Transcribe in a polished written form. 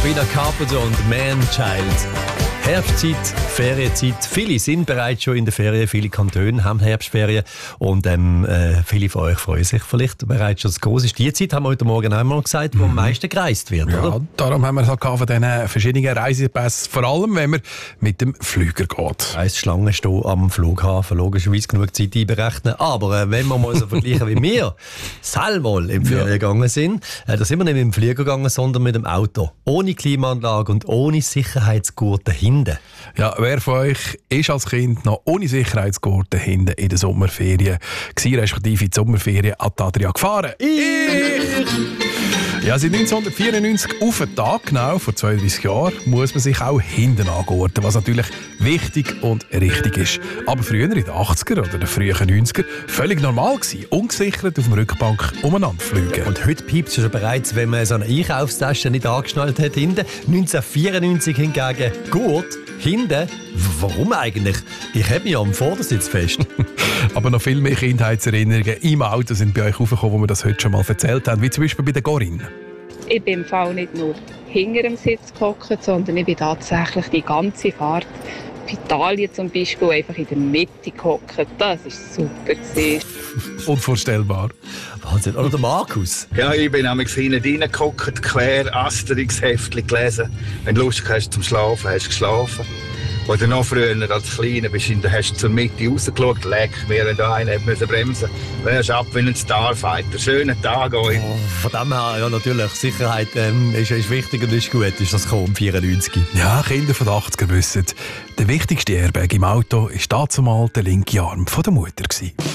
Sabrina Carpenter und Man-Child. Herbstzeit, Ferienzeit. Viele sind bereits schon in der Ferien, viele Kantone haben Herbstferien und viele von euch freuen sich vielleicht bereits schon. Das Grosse ist die Zeit, haben wir heute Morgen einmal gesagt, wo am meisten gereist wird, ja, oder? Darum haben wir es von diesen verschiedenen Reisepässen, vor allem wenn man mit dem Flüger geht. Heisst Schlangen stehen am Flughafen, logischerweise genug Zeit einberechnen. Aber wenn wir mal so vergleichen wie wir selber im Ferien gegangen sind, da sind wir nicht mit dem Flieger gegangen, sondern mit dem Auto. Ohne Klimaanlage und ohne Sicherheitsgurte hinten. Ja, wer von euch ist als Kind noch ohne Sicherheitsgurte hinten in der Sommerferien gewesen, respektive in die Sommerferien an die Adria gefahren? Ich! Ja, seit 1994 auf den Tag genau, vor 32 Jahren, muss man sich auch hinten angurten, was natürlich wichtig und richtig ist. Aber früher in den 80er oder den frühen 90er völlig normal gewesen, ungesichert auf der Rückbank umeinander fliegen. Und heute piept es schon bereits, wenn man so eine Einkaufstasche nicht angeschnallt hat hinten. 1994 hingegen Gurt hinten. Warum eigentlich? Ich habe mich ja am Vordersitz fest. Aber noch viel mehr Kindheitserinnerungen im Auto sind bei euch aufgekommen, wo wir das heute schon mal erzählt haben, wie zum Beispiel bei der Corinne. Ich bin im Fall nicht nur hinter dem Sitz gehockt, sondern ich bin tatsächlich die ganze Fahrt, in Italien zum Beispiel, einfach in der Mitte gehockt. Das war super. Unvorstellbar. Wahnsinn. Oder der Markus? Ja, ich bin nämlich hinten reingehockt, quer Asterix-Heftchen gelesen. Wenn du Lust hast zum Schlafen, hast du geschlafen. Oder noch früher als Kleiner hast du zur Mitte rausgeschaut, leck mir, wenn da einer bremsen musste. Wärst ab wie ein Starfighter. Schönen Tag euch. Oh, von dem her, ja natürlich, Sicherheit ist wichtig und ist gut, ist das gekommen, 94. Ja, Kinder von den 80er wissen, der wichtigste Airbag im Auto war dazumal der linke Arm von der Mutter gewesen.